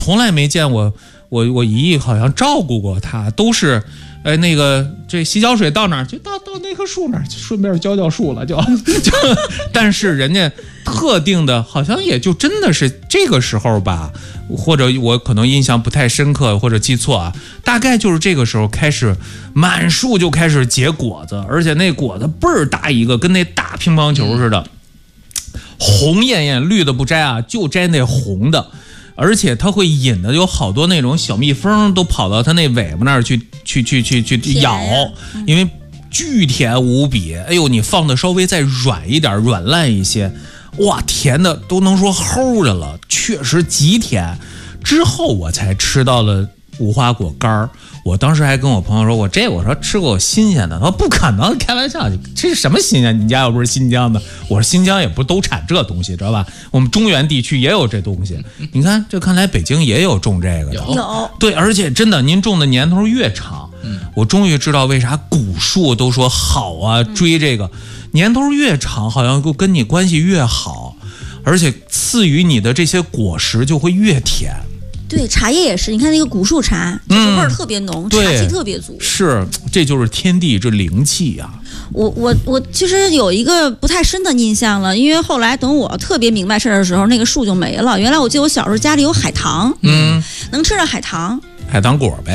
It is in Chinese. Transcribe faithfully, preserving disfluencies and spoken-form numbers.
从来没见我我我姨姨好像照顾过它，都是。哎，那个这洗脚水到哪儿就到到那棵树那儿，顺便浇浇树了就就，但是人家特定的，好像也就真的是这个时候吧，或者我可能印象不太深刻，或者记错啊，大概就是这个时候开始满树就开始结果子，而且那果子倍儿大一个，跟那大乒乓球似的，红艳艳，绿的不摘啊，就摘那红的。而且它会引的有好多那种小蜜蜂都跑到它那尾巴那儿去去去去去咬，因为巨甜无比。哎呦，你放的稍微再软一点，软烂一些，哇，甜的都能说齁的了，确实极甜。之后我才吃到了无花果干儿，我当时还跟我朋友说，我这我说吃过新鲜的，他说不可能，开玩笑，这是什么新鲜？你家又不是新疆的。我说新疆也不都产这东西，知道吧？我们中原地区也有这东西。你看，这看来北京也有种这个的。 有。 对，而且真的，您种的年头越长，嗯、我终于知道为啥古树都说好啊，追这个、嗯、年头越长，好像就跟你关系越好，而且赐予你的这些果实就会越甜。 对，茶叶也是，你看那个古树茶，就是味儿特别浓，嗯、茶气特别足。 是，这就是天地之灵气呀、啊。 我我我其实有一个不太深的印象了，因为后来等我特别明白事儿的时候，那个树就没了。原来我记得我小时候家里有海棠，嗯，能吃着海棠， 海棠果呗。